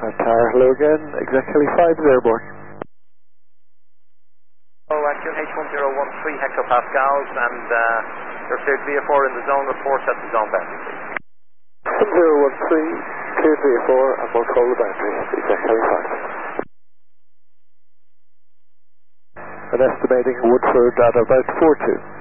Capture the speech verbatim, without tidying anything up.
Uh, tower, hello again, exactly five zero board. Oh, action H one zero one three hectopascals, and uh, there appeared to be a four in the zone. Report at the zone boundary, please. one zero one three, clear three four, and we'll call the boundary, exactly five. And estimating Woodford at about four two.